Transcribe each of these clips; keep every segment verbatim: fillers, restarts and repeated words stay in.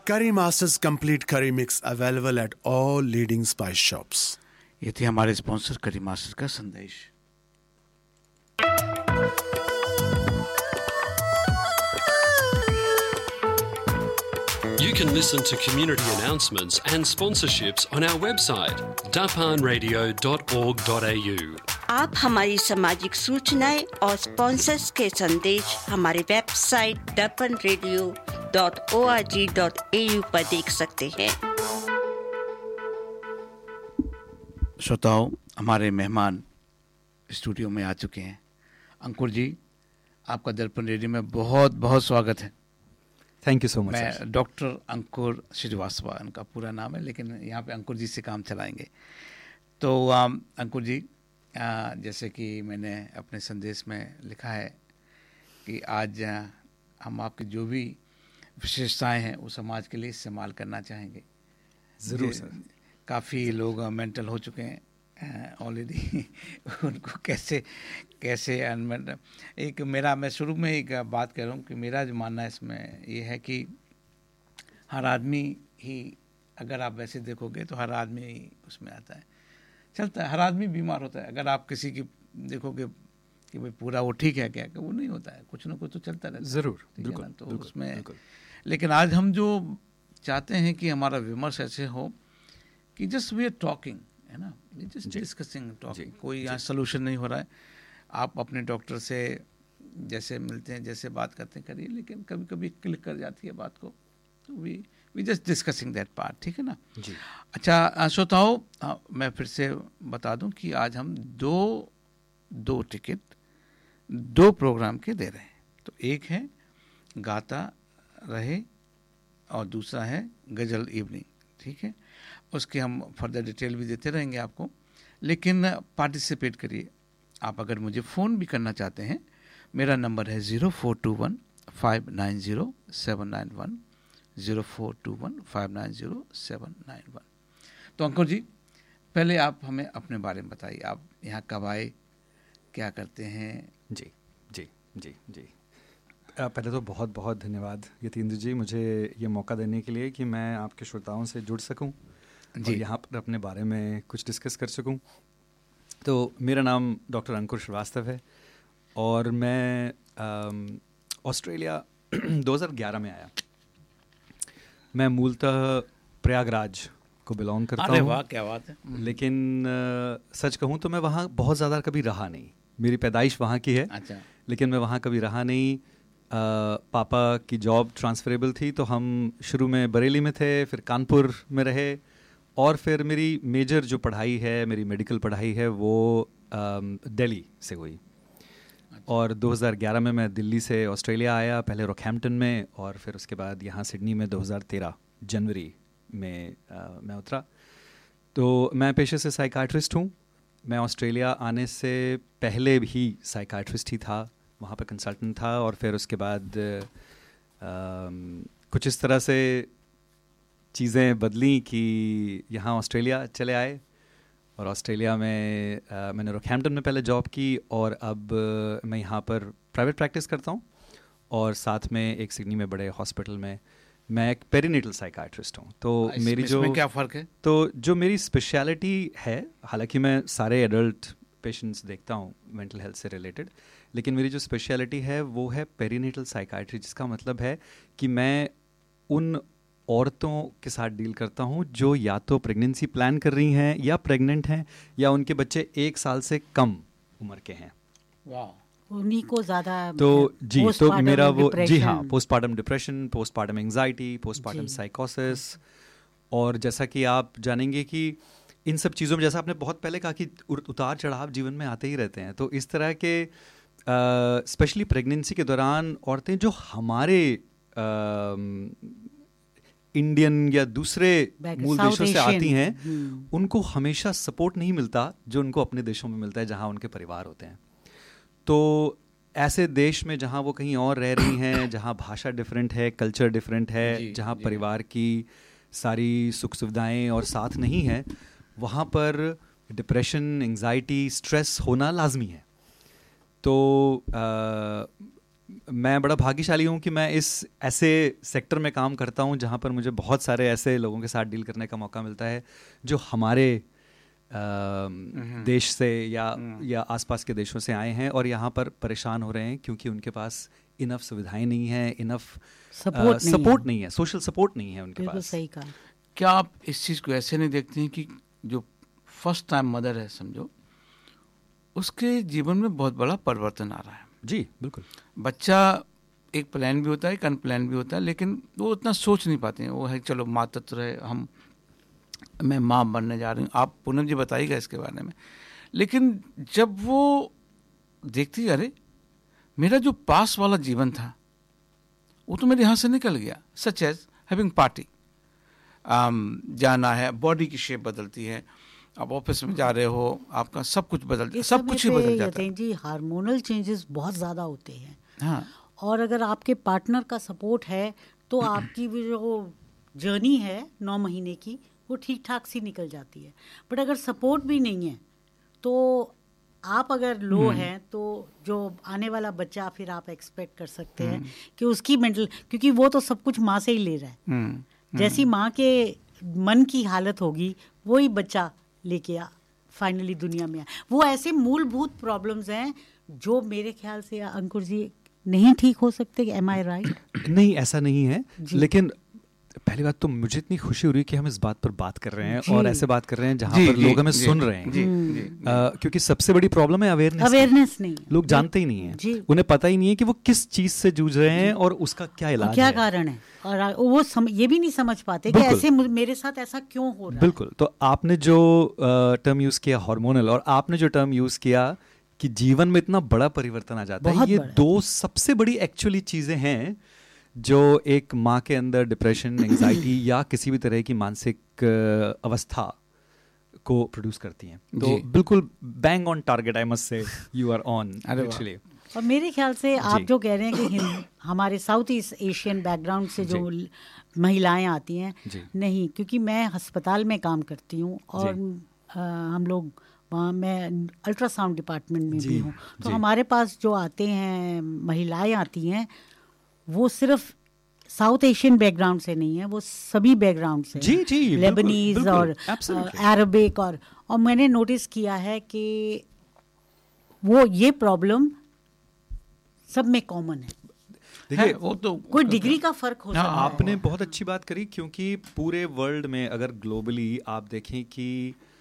Curry Masters Complete Curry Mix available at all leading spice shops. ये थे हमारे sponsor करी मास्टर का संदेश। You can listen to community announcements and sponsorships on our website dapan radio dot org dot a u. आप हमारी सामाजिक सूचनाएं और स्पॉन्सर्स के संदेश हमारे वेबसाइट दर्पण radio dot O R G dot A you पर देख सकते हैं। श्रोताओं, हमारे मेहमान स्टूडियो में आ चुके हैं। अंकुर जी, आपका दर्पण रेडियो में बहुत बहुत स्वागत है। Thank you so much. मैं डॉक्टर अंकुर श्रीवास्तव, उनका पूरा नाम है, लेकिन यहाँ पे अंकुर जी से काम चलाएंगे। तो अंकुर जी, आ, जैसे कि मैंने अपने संदेश में लिखा है कि आज आ, हम आपकी जो भी विशेषताएं हैं वो समाज के लिए इस्तेमाल करना चाहेंगे। ज़रूर सर। काफ़ी लोग मेंटल हो चुके हैं ऑलरेडी, उनको कैसे कैसे एक मेरा मैं शुरू में एक बात कर रहा हूँ कि मेरा जो मानना है इसमें ये है कि हर आदमी ही, अगर आप वैसे देखोगे तो हर आदमी ही उसमें आता है, चलता है। हर आदमी बीमार होता है। अगर आप किसी की देखोगे कि भाई पूरा वो ठीक है क्या, कि वो नहीं होता है, कुछ ना कुछ तो चलता रहता है। ज़रूर, बिल्कुल, तो बिल्कुल, उसमें बिल्कुल। लेकिन आज हम जो चाहते हैं कि हमारा विमर्श ऐसे हो कि जस्ट वी आर टॉकिंग, है ना, जस्ट डिस्कसिंग टॉकिंग, कोई यहाँ सोल्यूशन नहीं हो रहा है। आप अपने डॉक्टर से जैसे मिलते हैं, जैसे बात करते हैं, करिए, लेकिन कभी कभी क्लिक कर जाती है बात को, तो we we just discussing that part, ठीक है ना जी। अच्छा श्रोताओं, मैं फिर से बता दूं कि आज हम दो दो टिकट दो प्रोग्राम के दे रहे हैं। तो एक है गाता रहे और दूसरा है गज़ल इवनिंग, ठीक है। उसके हम फर्दर डिटेल भी देते रहेंगे आपको, लेकिन पार्टिसिपेट करिए। आप अगर मुझे फ़ोन भी करना चाहते हैं, मेरा नंबर है zero four to one five nine zero seven nine one, zero four to one five nine zero seven nine one. तो अंकुर जी, पहले आप हमें अपने बारे में बताइए, आप यहाँ कब आए, क्या करते हैं? जी जी जी जी पहले तो बहुत बहुत धन्यवाद यतीन्द्र जी, मुझे ये मौका देने के लिए कि मैं आपके श्रोताओं से जुड़ सकूं और यहाँ पर अपने बारे में कुछ डिस्कस कर सकूं। तो मेरा नाम डॉक्टर अंकुर श्रीवास्तव है और मैं ऑस्ट्रेलिया दो हज़ार ग्यारह में आया। मैं मूलतः प्रयागराज को बिलोंग करता हूँ। अरे वाह, क्या बात है। लेकिन आ, सच कहूँ तो मैं वहाँ बहुत ज़्यादा कभी रहा नहीं। मेरी पैदाइश वहाँ की है। अच्छा। लेकिन मैं वहाँ कभी रहा नहीं। आ, पापा की जॉब ट्रांसफरेबल थी, तो हम शुरू में बरेली में थे, फिर कानपुर में रहे, और फिर मेरी मेजर जो पढ़ाई है, मेरी मेडिकल पढ़ाई है, वो दिल्ली से हुई। और दो हज़ार ग्यारह में मैं दिल्ली से ऑस्ट्रेलिया आया, पहले रॉकहैम्पटन में, और फिर उसके बाद यहाँ सिडनी में दो हज़ार तेरह जनवरी में आ, मैं उतरा। तो मैं पेशे से साइकाट्रिस्ट हूँ। मैं ऑस्ट्रेलिया आने से पहले भी साइकाट्रिस्ट ही था, वहाँ पर कंसल्टेंट था, और फिर उसके बाद आ, कुछ इस तरह से चीज़ें बदली कि यहाँ ऑस्ट्रेलिया चले आए। और ऑस्ट्रेलिया में आ, मैंने रॉकहैम्पटन में पहले जॉब की, और अब आ, मैं यहाँ पर प्राइवेट प्रैक्टिस करता हूँ, और साथ में एक सिडनी में बड़े हॉस्पिटल में मैं एक पेरिनेटल साइकाट्रिस्ट हूँ। तो मेरी जो इसमें क्या फ़र्क है? तो जो मेरी स्पेशलिटी है, हालांकि मैं सारे एडल्ट पेशेंट्स देखता हूँ मेंटल हेल्थ से रिलेटेड, लेकिन मेरी जो स्पेशलिटी है वो है पेरिनेटल साइकाट्री, जिसका मतलब है कि मैं उन औरतों के साथ डील करता हूँ जो या तो प्रेगनेंसी प्लान कर रही हैं, या प्रेग्नेंट हैं, या उनके बच्चे एक साल से कम उम्र के हैं। वाह, उन्हीं को ज़्यादा। तो जी, तो मेरा वो जी हाँ, postpartum depression, postpartum anxiety, postpartum साइकोसिस, और जैसा कि आप जानेंगे कि इन सब चीज़ों में, जैसा आपने बहुत पहले कहा कि उतार चढ़ाव जीवन में आते ही रहते हैं, तो इस तरह के स्पेशली प्रेगनेंसी के दौरान औरतें जो हमारे इंडियन या दूसरे मूल देशों से आती हैं, उनको हमेशा सपोर्ट नहीं मिलता जो उनको अपने देशों में मिलता है जहाँ उनके परिवार होते हैं। तो ऐसे देश में जहाँ वो कहीं और रह रही हैं, जहाँ भाषा डिफरेंट है, कल्चर डिफरेंट है, जहाँ परिवार की सारी सुख सुविधाएं और साथ नहीं है, वहाँ पर डिप्रेशन, एंजाइटी, स्ट्रेस होना लाजमी है। तो आ, मैं बड़ा भाग्यशाली हूँ कि मैं इस ऐसे सेक्टर में काम करता हूँ जहाँ पर मुझे बहुत सारे ऐसे लोगों के साथ डील करने का मौका मिलता है जो हमारे आ, देश से या या आसपास के देशों से आए हैं और यहाँ पर परेशान हो रहे हैं क्योंकि उनके पास इनफ सुविधाएं नहीं हैं, इनफ सपोर्ट नहीं, सपोर्ट नहीं है, सोशल सपोर्ट नहीं है उनके बिल्कुल पास। सही कहा। क्या आप इस चीज़ को ऐसे नहीं देखते हैं कि जो फर्स्ट टाइम मदर है समझो, उसके जीवन में बहुत बड़ा परिवर्तन आ रहा है? जी बिल्कुल। बच्चा एक प्लान भी होता है, एक अनप्लान भी होता है, लेकिन वो उतना सोच नहीं पाते हैं। वो है चलो मातृत्व है, हम मैं माँ बनने जा रही हूँ, आप पूनम जी बताइएगा इसके बारे में। लेकिन जब वो देखती अरे मेरा जो पास वाला जीवन था वो तो मेरे यहाँ से निकल गया, सच एज हैविंग पार्टी, जाना है, बॉडी की शेप बदलती है, आप ऑफिस में जा रहे हो, आपका सब कुछ बदल सब कुछ ही बदल जाता है जी। हार्मोनल चेंजेस बहुत ज़्यादा होते हैं। हाँ, और अगर आपके पार्टनर का सपोर्ट है तो आपकी भी जो जर्नी है नौ महीने की वो ठीक ठाक सी निकल जाती है। बट अगर सपोर्ट भी नहीं है तो आप अगर लो हैं तो जो आने वाला बच्चा फिर आप एक्सपेक्ट कर सकते हैं कि उसकी मेंटल, क्योंकि वो तो सब कुछ माँ से ही ले रहा है, जैसी माँ के मन की हालत होगी वही बच्चा लेके आ फाइनली दुनिया में आए। वो ऐसे मूलभूत प्रॉब्लम्स हैं जो मेरे ख्याल से अंकुर जी नहीं ठीक हो सकते। एम आई राइट? नहीं, ऐसा नहीं है। लेकिन पहली बात तो मुझे इतनी खुशी हो रही है कि हम इस बात पर बात कर रहे हैं और ऐसे बात कर रहे हैं जहाँ पर लोग हमें सुन रहे हैं। जी, जी, आ, क्योंकि सबसे बड़ी प्रॉब्लम है अवेयरनेस। अवेयरनेस नहीं है, लोग जानते ही नहीं है, उन्हें पता ही नहीं है कि वो किस चीज से जूझ रहे हैं और उसका क्या इलाज है, क्या कारण है, और वो सम, ये भी नहीं समझ पाते कि ऐसे मेरे साथ ऐसा क्यों हो रहा है। बिल्कुल। तो आपने जो टर्म यूज किया हार्मोनल, और आपने जो टर्म यूज किया कि जीवन में इतना बड़ा परिवर्तन आ जाता है, ये दो सबसे बड़ी एक्चुअली चीजें हैं जो एक माँ के अंदर डिप्रेशन, एंजाइटी या किसी भी तरह की मानसिक अवस्था को प्रोड्यूस करती हैं। तो बिल्कुल bang on target, I must say you are on actually. और मेरे ख्याल से आप जो कह रहे हैं कि हमारे साउथ ईस्ट एशियन बैकग्राउंड से जो महिलाएं आती हैं, नहीं, क्योंकि मैं अस्पताल में काम करती हूँ और आ, हम लोग वहाँ, मैं अल्ट्रासाउंड डिपार्टमेंट में भी हूँ, तो हमारे पास जो आते हैं महिलाएं आती हैं वो सिर्फ साउथ एशियन बैकग्राउंड से नहीं है, वो सभी बैकग्राउंड से, जी, जी, लेबनीज बिल्कुल, और अरबिक, और और मैंने नोटिस किया है कि वो ये प्रॉब्लम सब में कॉमन है। देखिए, वो तो कोई डिग्री का फर्क हो सकता है। आपने बहुत अच्छी बात करी, क्योंकि पूरे वर्ल्ड में अगर ग्लोबली आप देखें कि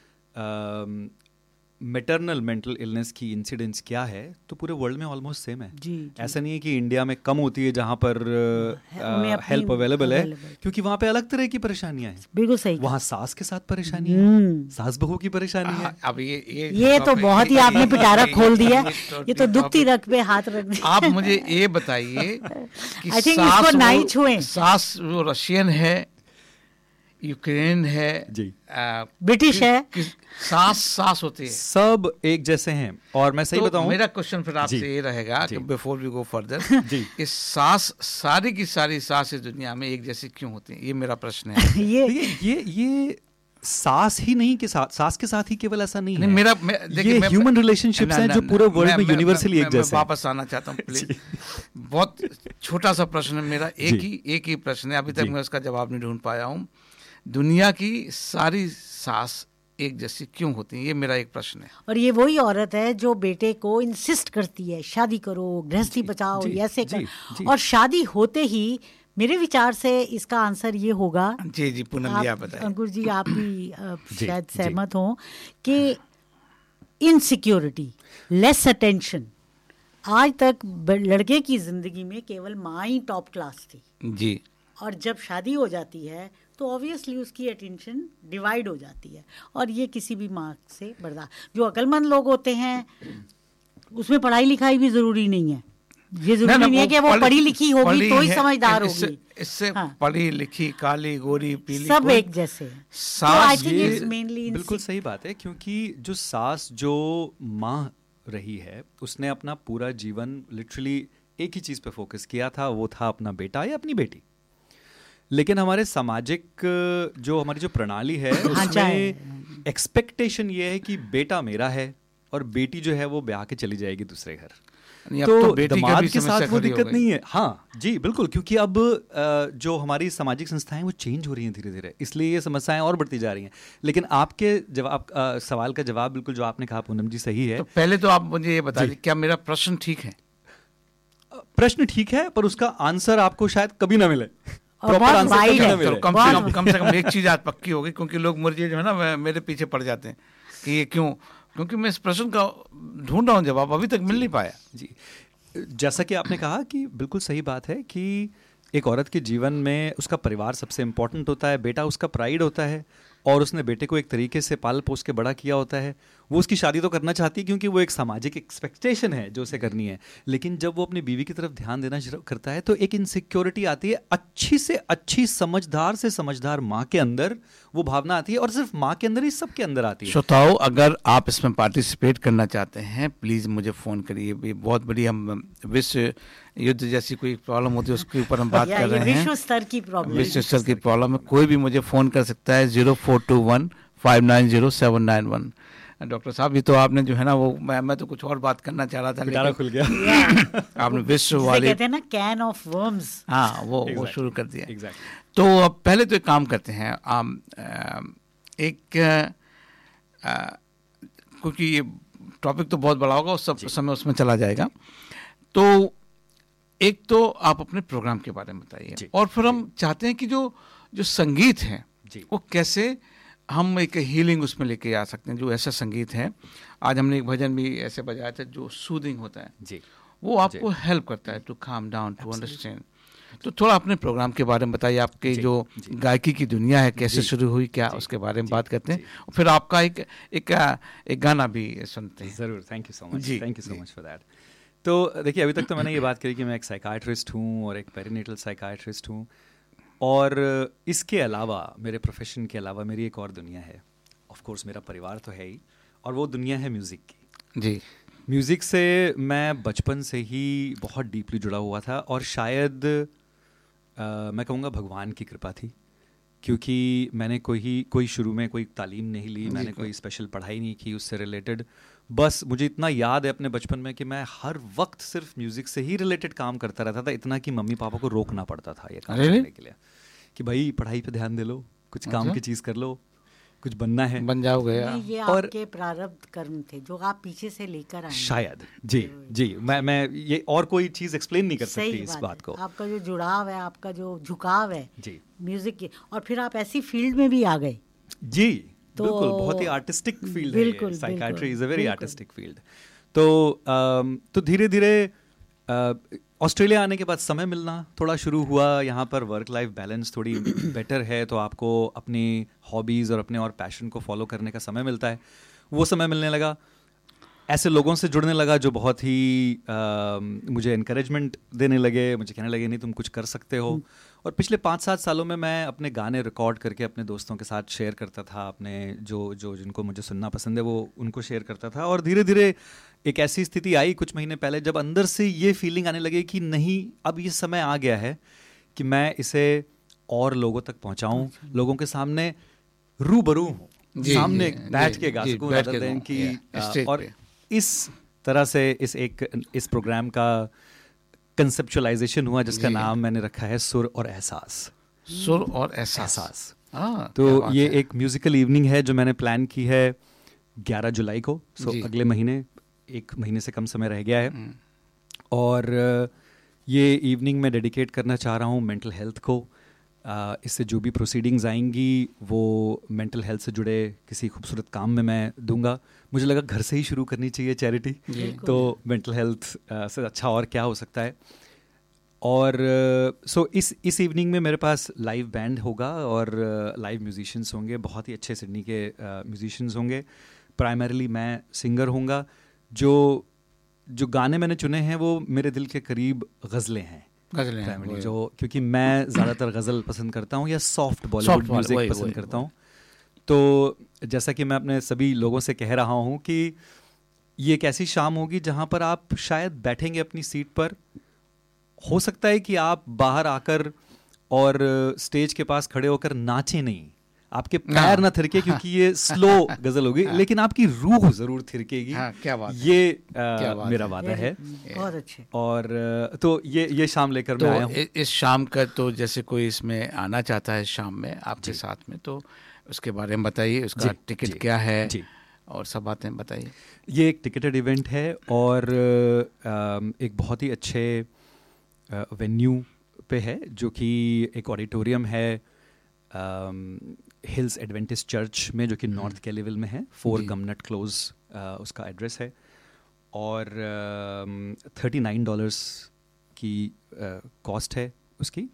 मैटरनल मेंटल इलनेस की इंसिडेंस क्या है, तो पूरे वर्ल्ड में ऑलमोस्ट सेम है। जी, जी। ऐसा नहीं है कि इंडिया में कम होती है जहाँ पर हेल्प अवेलेबल है, क्योंकि वहाँ पे अलग तरह की परेशानियां हैं। बिल्कुल सही। वहाँ सास के साथ परेशानी है, सास बहू की परेशानी है। अब ये ये, ये तो बहुत ही आपने पिटारा खोल दिया, ये तो दुखती रख पे हाथ रख। आप मुझे ये बताइए कि आई थिंक इसको नहीं छुए। सास वो रशियन है, यूक्रेन है, जी, ब्रिटिश है, सास सास होती है, सब एक जैसे हैं। और मैं सही तो बताऊं, मेरा क्वेश्चन फिर आपसे ये रहेगा कि बिफोर वी गो फर्दर, इस सास सारी की सारी सास इस दुनिया में एक जैसी क्यों होती है, ये मेरा प्रश्न है। ये ये ये सास ही नहीं के साथ, सास के साथ ही केवल ऐसा नहीं, नहीं है। मेरा ये ह्यूमन रिलेशनशिप्स हैं जो पूरे वर्ल्ड में यूनिवर्सली एक जैसे। मैं वापस आना चाहता हूँ प्लीज। बहुत छोटा सा प्रश्न है मेरा, एक ही एक ही प्रश्न है, अभी तक मैं उसका जवाब नहीं ढूंढ पाया हूँ। दुनिया की सारी सास एक जैसी क्यों होती है, ये मेरा एक प्रश्न है। और ये वही औरत है जो बेटे को इंसिस्ट करती है शादी करो, गृहस्थी बचाओ, ऐसे कर, और शादी होते ही मेरे विचार से इसका आंसर ये होगा, जी जी पूनम जी आप बताइए। अंकुर जी आप भी शायद सहमत हो कि इनसिक्योरिटी, लेस अटेंशन। आज तक लड़के की जिंदगी में केवल माँ ही टॉप क्लास थी जी, और जब शादी हो जाती है तो ऑब्वियसली उसकी अटेंशन डिवाइड हो जाती है, और ये किसी भी माँ से बर्दाश्त। जो अक्लमंद लोग होते हैं उसमें पढ़ाई लिखाई भी जरूरी नहीं है, ये जरूरी नहीं है कि वो पढ़ी लिखी होगी तो ही समझदार होगी। इससे पढ़ी लिखी, काली गोरी पीली सब एक जैसे है। सास, ये बिल्कुल सही बात है, क्योंकि जो सास जो माँ रही है उसने अपना पूरा जीवन लिटरली एक ही चीज पे फोकस किया था, वो था अपना बेटा या अपनी बेटी। लेकिन हमारे सामाजिक जो हमारी जो प्रणाली है उसमें एक्सपेक्टेशन ये है कि बेटा मेरा है और बेटी जो है वो ब्याह के चली जाएगी दूसरे घर। नहीं, अब तो, तो बेटी का दामाद भी के समस्या साथ वो खड़ी हो दिक्कत गई। नहीं है। हाँ जी बिल्कुल, क्योंकि अब अ, जो हमारी सामाजिक संस्थाएं वो चेंज हो रही हैं धीरे धीरे, इसलिए ये समस्याएं और बढ़ती जा रही हैं। लेकिन आपके जवाब अ, सवाल का जवाब बिल्कुल जो आपने कहा पूनम जी सही है। तो पहले तो आप मुझे ये बता दीजिए, क्या मेरा प्रश्न ठीक है? प्रश्न ठीक है, पर उसका आंसर आपको शायद कभी ना मिले। और Proper बहुत answer wide कभी है। ना चलो, मिले। कम से कम कम से कम एक चीज आज पक्की हो गई, क्योंकि लोग मुझे जो है ना मैं- मेरे पीछे पड़ जाते हैं कि ये क्यों, क्योंकि मैं इस प्रश्न का ढूंढ रहा हूँ जवाब, अभी तक मिल नहीं पाया। जी, जैसा कि आपने कहा कि बिल्कुल सही बात है कि एक औरत के जीवन में उसका परिवार सबसे इम्पोर्टेंट होता है, बेटा उसका प्राइड होता है, और उसने बेटे को एक तरीके से पाल पोस के बड़ा किया होता है। वो उसकी शादी तो करना चाहती है क्योंकि वो एक सामाजिक एक्सपेक्टेशन है जो उसे करनी है, लेकिन जब वो अपनी बीवी की तरफ ध्यान देना शुरू करता है तो एक इनसिक्योरिटी आती है। अच्छी से अच्छी समझदार से समझदार माँ के अंदर वो भावना आती है, और सिर्फ माँ के अंदर ही सबके अंदर आती है। श्रोताओं, अगर आप इसमें पार्टिसिपेट करना चाहते हैं प्लीज मुझे फोन करिए। ये बहुत बड़ी, हम विश्व युद्ध जैसी कोई प्रॉब्लम होती है उसके ऊपर हम बात या कर ये रहे हैं। विश्व स्तर की प्रॉब्लम विश्व स्तर की प्रॉब्लम है। कोई भी मुझे फोन कर सकता है zero four to one five nine zero seven nine one. Doctor साहब, ये तो आपने जो है ना वो मैं, मैं तो कुछ और बात करना चाह रहा था, पिटारा लेकिन खुल गया। आपने विश्व जिसे वाले, कहते हैं ना कैन ऑफ वर्म्स। हाँ वो वो Exactly. शुरू कर दिया। Exactly. तो अब पहले तो एक काम करते हैं, आम अ, एक अ, क्योंकि ये टॉपिक तो बहुत बड़ा होगा, उस सब समय उसमें चला जाएगा। तो एक तो आप अपने प्रोग्राम के बारे में बताइए, जी, और फिर हम चाहते हैं कि जो जो संगीत है जी। वो कैसे हम एक हीलिंग उसमें लेके आ सकते हैं। जो ऐसा संगीत है, आज हमने एक भजन भी ऐसे बजाया था जो सूदिंग होता है, जी वो आपको हेल्प करता है to calm down, to understand. तो थोड़ा अपने प्रोग्राम के बारे में बताइए, आपके जी, जो जी। गायकी की दुनिया है कैसे जी, शुरू हुई, क्या जी, उसके बारे में जी, बात करते हैं, जी। और फिर आपका एक एक एक गाना भी सुनते हैं। जरूर, thank you so much, ji, thank you so ji. Much for that. तो देखिए, अभी तक तो मैंने ये बात करी कि मैं एक साइकाइट्रिस्ट हूँ और एक पेरिनेटल साइकाइट्रिस्ट हूँ, और इसके अलावा मेरे प्रोफेशन के अलावा मेरी एक और दुनिया है। ऑफ कोर्स मेरा परिवार तो है ही, और वो दुनिया है म्यूज़िक की। जी, म्यूज़िक से मैं बचपन से ही बहुत डीपली जुड़ा हुआ था, और शायद आ, मैं कहूँगा भगवान की कृपा थी, क्योंकि मैंने कोई ही कोई शुरू में कोई तालीम नहीं ली, मैंने कोई स्पेशल पढ़ाई नहीं की उससे रिलेटेड। बस मुझे इतना याद है अपने बचपन में कि मैं हर वक्त सिर्फ म्यूज़िक से ही रिलेटेड काम करता रहता था, इतना कि मम्मी पापा को रोकना पड़ता था ये काम अरे रे? करने के लिए, कि भाई पढ़ाई पे ध्यान दे लो, कुछ काम अच्छा। की चीज़ कर लो, कुछ बनना है। बन जाओगे यार। नहीं, ये और- आपके प्रारब्ध कर्म थे जो आप पीछे से लेकर आए हैं। शायद जी जी मैं मैं ये और कोई चीज़ एक्सप्लेन नहीं कर सही सकती इस बात बात है। को। आपका जो जुड़ाव है, आपका जो झुकाव है जी म्यूजिक की, और फिर आप ऐसी फील्ड में भी आ गए। जी तो- बिल्कुल, बहुत ही आर्टिस्टिक फील्ड है बिल्कुल, ये। साइकाइट्री बिल्कुल, इज अ वेरी बिल्कुल। Artistic field. तो अम, तो धीरे धीरे ऑस्ट्रेलिया आने के बाद समय मिलना थोड़ा शुरू हुआ। यहाँ पर वर्क लाइफ बैलेंस थोड़ी बेटर है, तो आपको अपनी हॉबीज़ और अपने और पैशन को फॉलो करने का समय मिलता है। वो समय मिलने लगा, ऐसे लोगों से जुड़ने लगा जो बहुत ही आ, मुझे इनकरेजमेंट देने लगे, मुझे कहने लगे नहीं तुम कुछ कर सकते हो। और पिछले पाँच सात सालों में मैं अपने गाने रिकॉर्ड करके अपने दोस्तों के साथ शेयर करता था, अपने जो जो जिनको मुझे सुनना पसंद है वो उनको शेयर करता था। और धीरे धीरे एक ऐसी स्थिति आई कुछ महीने पहले जब अंदर से ये फीलिंग आने लगी कि नहीं, अब ये समय आ गया है कि मैं इसे और लोगों तक पहुंचाऊं, लोगों के सामने रूबरू हूं, जी, सामने जी, बैठ जी, के गा जी, सकूं बैठ rather के than गाऊं, कि yeah, आ, stage और पे। इस तरह से इस एक इस प्रोग्राम का कंसेप्चुअलाइजेशन हुआ जिसका जी। नाम मैंने रखा है सुर और एहसास। सुर और एहसास। एहसास। हाँ, क्या तो बात ये है। एक म्यूजिकल इवनिंग है जो मैंने प्लान की है ग्यारह जुलाई को। सो जी। अगले महीने, एक महीने से कम समय रह गया है, और अ, ये इवनिंग मैं डेडिकेट करना चाह रहा हूँ मेंटल हेल्थ को। अ, इससे जो भी प्रोसीडिंग्स आएंगी वो मेंटल हेल्थ से जुड़े किसी खूबसूरत काम में मैं दूंगा। मुझे लगा घर से ही शुरू करनी चाहिए चैरिटी, तो मेंटल हेल्थ से अच्छा और क्या हो सकता है। और सो uh, इस इस इवनिंग में मेरे पास लाइव बैंड होगा और लाइव uh, म्यूजिशियंस होंगे, बहुत ही अच्छे सिडनी के म्यूजिशियंस uh, होंगे। प्राइमरीली मैं सिंगर होऊंगा। जो जो गाने मैंने चुने हैं वो मेरे दिल के करीब गज़लें हैं, गज़लें हैं, primarily, वही। जो क्योंकि मैं ज़्यादातर गज़ल पसंद करता हूँ या सॉफ्ट बॉलीवुड Soft म्यूज़िक वही, पसंद वही, करता हूँ। तो जैसा कि मैं अपने सभी लोगों से कह रहा हूँ कि ये एक ऐसी शाम होगी जहाँ पर आप शायद बैठेंगे अपनी सीट पर, हो सकता है कि आप बाहर आकर और स्टेज के पास खड़े होकर नाचें नहीं, आपके पैर ना थिरके क्योंकि ये स्लो गजल होगी, लेकिन आपकी रूह जरूर थिरकेगी। हाँ, क्या बात है। ये आ, क्या बात मेरा है। वादा है। बहुत अच्छे। और आ, तो ये ये शाम लेकर तो मैं आया हूँ। इ- इस शाम का तो जैसे कोई इसमें आना चाहता है शाम में आपके साथ में, तो उसके बारे में बताइए, उसका जी, टिकट जी, क्या है जी। और सब बातें बताइए। ये एक टिकटेड इवेंट है और अम, एक बहुत ही अच्छे वेन्यू पे है, जो कि एक ऑडिटोरियम है हिल्स एडवेंटिस्ट चर्च में, जो कि नॉर्थ कैलीविल में है। Four G. गमनट क्लोज उसका एड्रेस है। और थर्टी नाइन डॉलर्स की कॉस्ट है उसकी।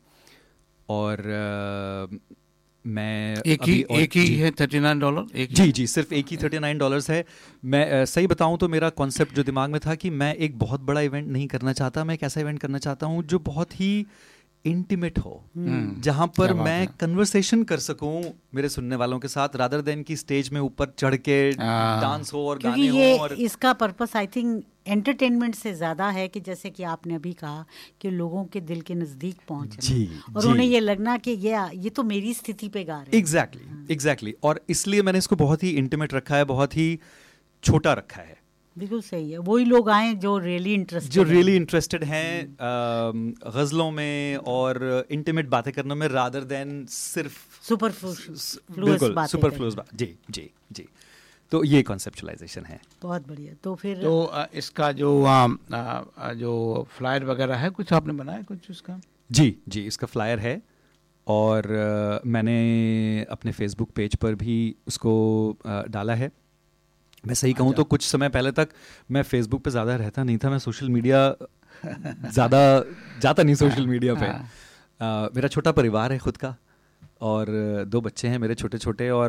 और अ, मैं एक ही अभी और- एक ही जी। है थर्टी नाइन डॉलर एक ही? जी जी सिर्फ एक ही थर्टी नाइन डॉलर्स है। मैं अ, सही बताऊं तो मेरा कॉन्सेप्ट जो दिमाग में था कि मैं एक बहुत बड़ा इवेंट नहीं करना चाहता, मैं एक ऐसा इवेंट करना चाहता हूं जो बहुत ही इंटीमेट हो, जहां पर क्या बात मैं है। कन्वर्सेशन कर सकूं मेरे सुनने वालों के साथ, रादर देन की स्टेज में ऊपर चढ़ के हाँ। डांस हो और क्योंकि गाने ये हो। और इसका पर्पस आई थिंक एंटरटेनमेंट से ज़्यादा है कि जैसे कि आपने अभी कहा कि लोगों के दिल के नज़दीक पहुंचना जी, और जी। उन्हें ये लगना कि ये ये तो मेरी स्थिति पे गा रहे हैं। एग्जैक्टली एग्जैक्टली और इसलिए मैंने इसको बहुत ही इंटीमेट रखा है, बहुत ही छोटा रखा है। बिल्कुल सही है। वही लोग आए जो रियली इंटरेस्टेड जो रियली इंटरेस्टेड हैं गज़लों में और इंटीमेट बातें करने में, रादर देन सिर्फ सुपरफ्लूअस बिल्कुल बातें सुपरफ्लूअस करें। बात। जी जी जी तो ये कॉन्सेप्चुअलाइजेशन है। बहुत बढ़िया। तो फिर तो अ, इसका जो आ, आ, आ, जो फ्लायर वगैरह है, कुछ आपने बनाया कुछ उसका? जी जी इसका फ्लायर है और अ, मैंने अपने फेसबुक पेज पर भी उसको अ, डाला है। मैं सही कहूँ तो कुछ समय पहले तक मैं फेसबुक पे ज़्यादा रहता नहीं था, मैं सोशल मीडिया ज़्यादा जाता नहीं सोशल मीडिया पे। अ, मेरा छोटा परिवार है खुद का और अ, दो बच्चे हैं मेरे छोटे छोटे और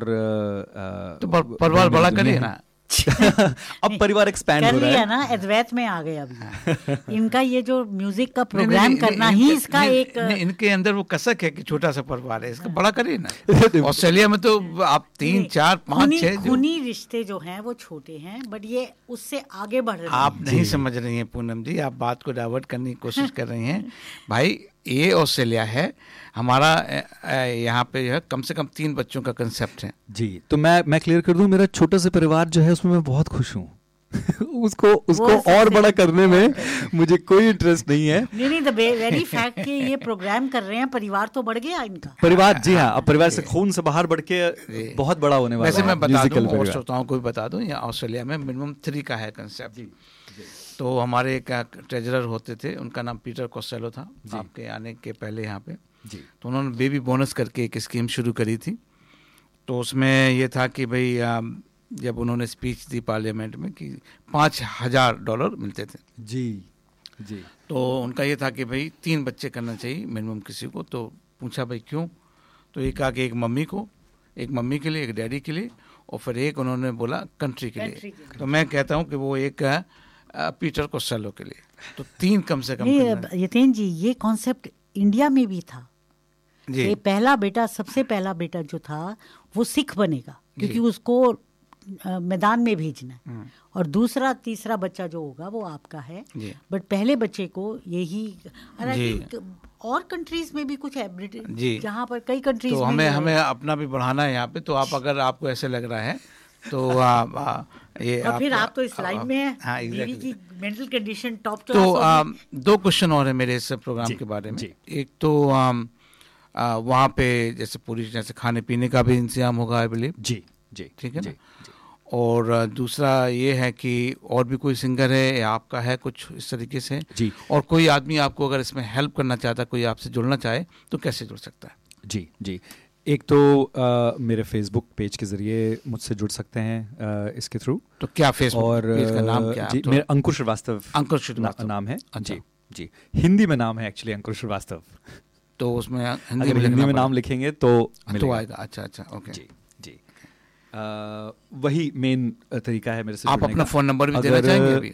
अ, तो पर- परिवार मेरी बड़ा दुनिया करिए है। ना। अब परिवार एक्सपैंड कर हो रहा लिया है ना, अद्वैत में आ गए अभी। इनका ये जो म्यूजिक का नहीं, प्रोग्राम नहीं, करना नहीं, ही इनके- इसका नहीं, एक नहीं, इनके अंदर वो कसक है कि छोटा सा परिवार है, इसका बड़ा करिए ना। ऑस्ट्रेलिया में तो आप तीन नहीं, चार पाँच खूनी- छह जो- खूनी रिश्ते जो हैं वो छोटे हैं, बट ये उससे आगे बढ़ रहे हैं। आप नहीं समझ रही हैं पूनम जी, आप बात को डाइवर्ट करने की कोशिश कर रही हैं। भाई ये ऑस्ट्रेलिया है, हमारा अ, अ, यहाँ पे जो है कम से कम तीन बच्चों का कंसेप्ट है। जी। तो मैं मैं क्लियर कर दूं, मेरा छोटा सा परिवार जो है उसमें मैं बहुत खुश हूँ। उसको उसको सबसे- और बड़ा करने में मुझे कोई इंटरेस्ट नहीं है। नहीं नहीं, द वेरी फैक्ट कि ये प्रोग्राम कर रहे हैं, परिवार तो बढ़ गया इनका। परिवार, जी हाँ, अब परिवार से खून से बाहर बढ़ के बहुत बड़ा होने वाला वैसे है मैं बता म्यूजिकल दूं और परिवार। श्रोताओं को भी बता दूं, यहाँ ऑस्ट्रेलिया में मिनिमम थ्री का है कंसेप्ट। तो हमारे एक ट्रेजरर होते थे, उनका नाम पीटर कोस्टेलो था आपके आने के पहले यहाँ पे। जी। तो उन्होंने बेबी बोनस करके एक स्कीम शुरू करी थी। तो उसमें ये था कि भाई आ, जब उन्होंने स्पीच दी पार्लियामेंट में कि पाँच हजार डॉलर मिलते थे। जी जी तो उनका ये था कि भाई तीन बच्चे करना चाहिए मिनिमम किसी को। तो पूछा भाई क्यों? तो एक कहा कि एक मम्मी को, एक मम्मी के लिए, एक डैडी के लिए, और फिर एक उन्होंने बोला कंट्री के लिए। तो मैं कहता हूँ कि वो एक आ, पीटर कोस्टेलो के लिए। तो तीन कम से कम करना है। ये यतेन जी, ये कॉन्सेप्ट इंडिया में भी था। जी ये पहला बेटा, सबसे पहला बेटा जो था वो सिख बनेगा, क्योंकि उसको अ, मैदान में भेजना है, और दूसरा तीसरा बच्चा जो होगा वो आपका है। जी। बट पहले बच्चे को यही, और I जी। think और कंट्रीज में भी कुछ है, ब्रिटेन जी। जहाँ पर कई कंट्रीज तो में हमें ये है। हमें अपना भी बढ़ाना है यहाँ पे। तो आप अगर आपको ऐसे लग रहा है तो आ, आ, ये और फिर आप- आप तो इस लाइन में हैं, हाँ, बीवी exactly। की मेंटल कंडीशन टॉप तो क्लास आ, होगी। दो क्वेश्चन और है मेरे इस प्रोग्राम जी, के बारे में। जी। एक तो आम, आ, वहाँ पे जैसे पूरी जैसे खाने पीने का भी इंतजाम होगा आई बिलीव, जी जी ठीक है जी, ना? जी। और आ, दूसरा ये है कि और भी कोई सिंगर है या आपका है कुछ इस तरीके से? जी। और कोई आदमी आपको अगर इसमें हेल्प करना चाहता है, कोई आपसे जुड़ना चाहे, तो कैसे जुड़ सकता है? जी जी एक तो आ, मेरे फेसबुक पेज के जरिए मुझसे जुड़ सकते हैं आ, इसके थ्रू। तो क्या फेसबुक और पेज का नाम क्या है? जी, आप तो- मेरा अंकुर श्रीवास्तव अंकुर श्रीवास्तव। ना, नाम है। अच्छा। जी जी हिंदी में नाम है एक्चुअली अंकुर श्रीवास्तव। तो उसमें हिंदी अगर में हिंदी लिखना में नाम पड़ेगा। लिखेंगे तो तो मिलेगा। आएगा। अच्छा अच्छा, ओके। जी जी आ, वही मेन तरीका है मेरे से आप जुड़ने अपना का। फोन नंबर भी देना अगर, चाहेंगे अभी?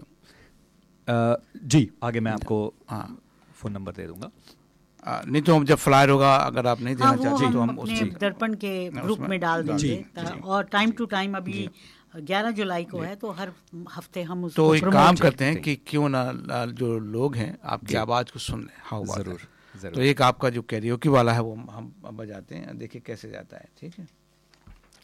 आ, जी आगे मैं आपको हाँ। फोन नंबर दे दूंगा। आ, नहीं तो हम जब फ्लायर होगा, अगर आप नहीं देना हाँ, वो चाहते तो हम हम अपने उसमें दर्पण के ग्रुप उसमें में डाल डाल देंगे। जी, ता- जी, और टाइम टू टाइम अभी ग्यारह जुलाई को है, तो हर हफ्ते हम उसको तो एक promote काम करते करते हैं कि क्यों ना आ, जो लोग हैं आपकी आवाज़ को सुन लें। हाउ जरूर जरूर। तो एक आपका जो कैरियोकी वाला है वो हम हम बजाते हैं, देखिए कैसे जाता है। ठीक है।